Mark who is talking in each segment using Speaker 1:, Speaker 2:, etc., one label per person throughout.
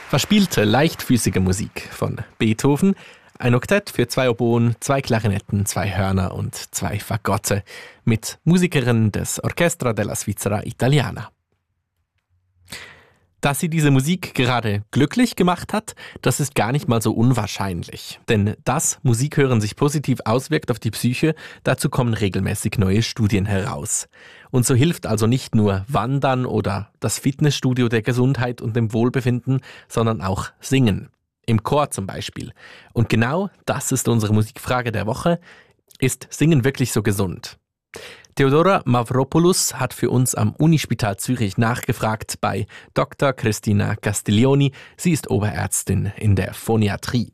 Speaker 1: Verspielte, leichtfüßige Musik von Beethoven. Ein Oktett für 2 Oboen, 2 Klarinetten, 2 Hörner und 2 Fagotte mit Musikerinnen des Orchestra della Svizzera Italiana. Dass sie diese Musik gerade glücklich gemacht hat, das ist gar nicht mal so unwahrscheinlich. Denn dass Musikhören sich positiv auswirkt auf die Psyche, dazu kommen regelmäßig neue Studien heraus. Und so hilft also nicht nur Wandern oder das Fitnessstudio der Gesundheit und dem Wohlbefinden, sondern auch Singen. Im Chor zum Beispiel. Und genau das ist unsere Musikfrage der Woche. Ist Singen wirklich so gesund? Theodora Mavropoulos hat für uns am Unispital Zürich nachgefragt bei Dr. Cristina Castiglioni. Sie ist Oberärztin in der Phoniatrie.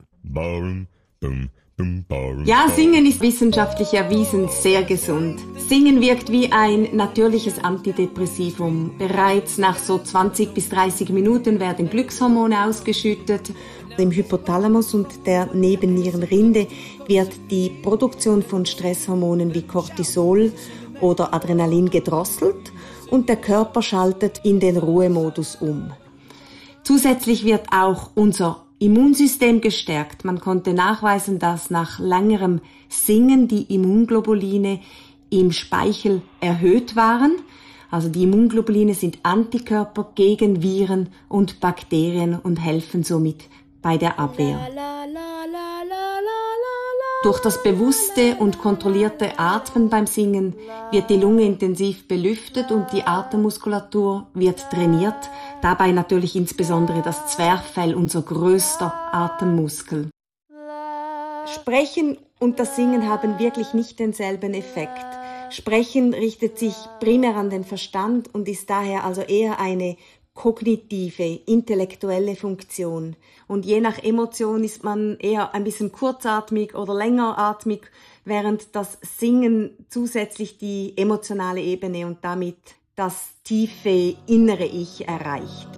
Speaker 2: Ja, Singen ist wissenschaftlich erwiesen sehr gesund. Singen wirkt wie ein natürliches Antidepressivum. Bereits nach so 20 bis 30 Minuten werden Glückshormone ausgeschüttet. Im Hypothalamus und der Nebennierenrinde wird die Produktion von Stresshormonen wie Cortisol oder Adrenalin gedrosselt und der Körper schaltet in den Ruhemodus um. Zusätzlich wird auch unser Immunsystem gestärkt. Man konnte nachweisen, dass nach längerem Singen die Immunglobuline im Speichel erhöht waren. Also die Immunglobuline sind Antikörper gegen Viren und Bakterien und helfen somit bei der Abwehr. Durch das bewusste und kontrollierte Atmen beim Singen wird die Lunge intensiv belüftet und die Atemmuskulatur wird trainiert. Dabei natürlich insbesondere das Zwerchfell, unser größter Atemmuskel. Sprechen und das Singen haben wirklich nicht denselben Effekt. Sprechen richtet sich primär an den Verstand und ist daher also eher eine kognitive, intellektuelle Funktion. Und je nach Emotion ist man eher ein bisschen kurzatmig oder längeratmig, während das Singen zusätzlich die emotionale Ebene und damit das tiefe innere Ich erreicht.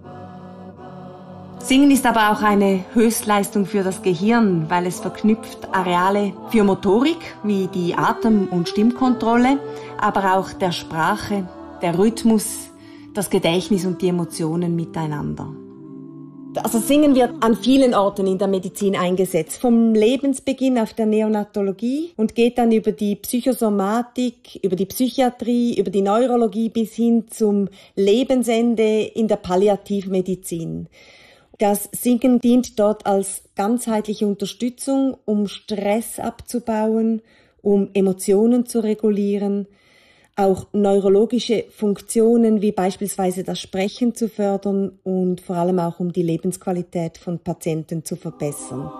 Speaker 2: Singen ist aber auch eine Höchstleistung für das Gehirn, weil es verknüpft Areale für Motorik, wie die Atem- und Stimmkontrolle, aber auch der Sprache, der Rhythmus, das Gedächtnis und die Emotionen miteinander. Also Singen wird an vielen Orten in der Medizin eingesetzt, vom Lebensbeginn auf der Neonatologie und geht dann über die Psychosomatik, über die Psychiatrie, über die Neurologie bis hin zum Lebensende in der Palliativmedizin. Das Singen dient dort als ganzheitliche Unterstützung, um Stress abzubauen, um Emotionen zu regulieren, auch neurologische Funktionen wie beispielsweise das Sprechen zu fördern und vor allem auch um die Lebensqualität von Patienten zu verbessern.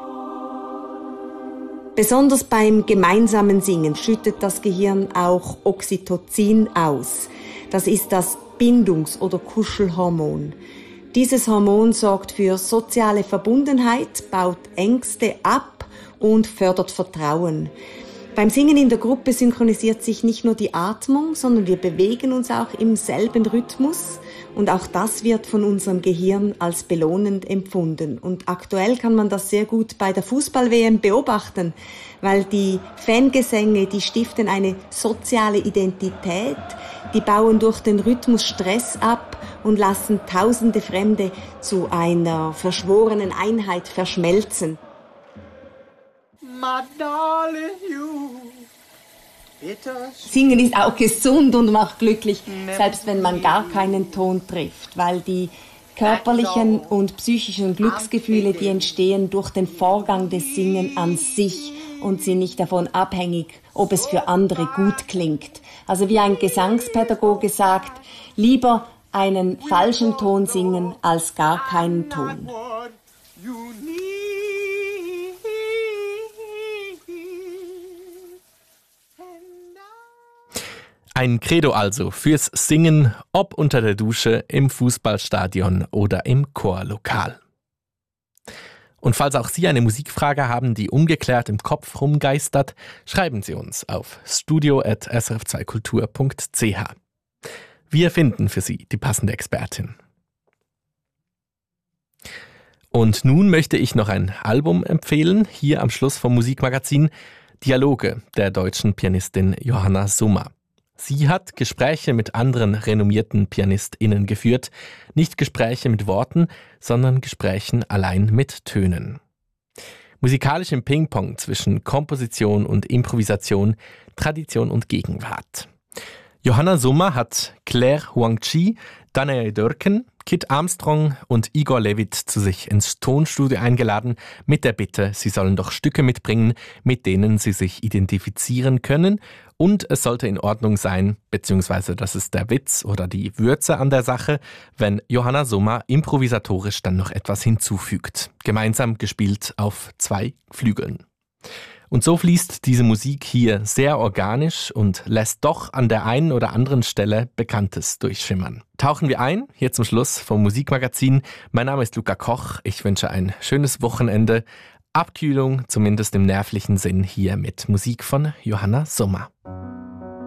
Speaker 2: Besonders beim gemeinsamen Singen schüttet das Gehirn auch Oxytocin aus. Das ist das Bindungs- oder Kuschelhormon. Dieses Hormon sorgt für soziale Verbundenheit, baut Ängste ab und fördert Vertrauen. Beim Singen in der Gruppe synchronisiert sich nicht nur die Atmung, sondern wir bewegen uns auch im selben Rhythmus und auch das wird von unserem Gehirn als belohnend empfunden. Und aktuell kann man das sehr gut bei der Fußball-WM beobachten, weil die Fangesänge, die stiften eine soziale Identität, die bauen durch den Rhythmus Stress ab und lassen tausende Fremde zu einer verschworenen Einheit verschmelzen. Singen ist auch gesund und macht glücklich, selbst wenn man gar keinen Ton trifft, weil die körperlichen und psychischen Glücksgefühle, die entstehen durch den Vorgang des Singen an sich und sind nicht davon abhängig, ob es für andere gut klingt. Also wie ein Gesangspädagoge sagt, lieber einen falschen Ton singen als gar keinen Ton.
Speaker 1: Ein Credo also fürs Singen, ob unter der Dusche, im Fußballstadion oder im Chorlokal. Und falls auch Sie eine Musikfrage haben, die ungeklärt im Kopf rumgeistert, schreiben Sie uns auf studio@srf2kultur.ch. Wir finden für Sie die passende Expertin. Und nun möchte ich noch ein Album empfehlen, hier am Schluss vom Musikmagazin, Dialoge der deutschen Pianistin Johanna Summer. Sie hat Gespräche mit anderen renommierten PianistInnen geführt. Nicht Gespräche mit Worten, sondern Gesprächen allein mit Tönen. Musikalisch im Ping-Pong zwischen Komposition und Improvisation, Tradition und Gegenwart. Johanna Sommer hat Claire Huang-Chi, Danae Dörken, Kit Armstrong und Igor Levit zu sich ins Tonstudio eingeladen, mit der Bitte, sie sollen doch Stücke mitbringen, mit denen sie sich identifizieren können. Und es sollte in Ordnung sein, beziehungsweise das ist der Witz oder die Würze an der Sache, wenn Johanna Sommer improvisatorisch dann noch etwas hinzufügt. Gemeinsam gespielt auf 2 Flügeln. Und so fließt diese Musik hier sehr organisch und lässt doch an der einen oder anderen Stelle Bekanntes durchschimmern. Tauchen wir ein, hier zum Schluss vom Musikmagazin. Mein Name ist Luca Koch, ich wünsche ein schönes Wochenende. Abkühlung, zumindest im nervlichen Sinn, hier mit Musik von Johanna Sommer.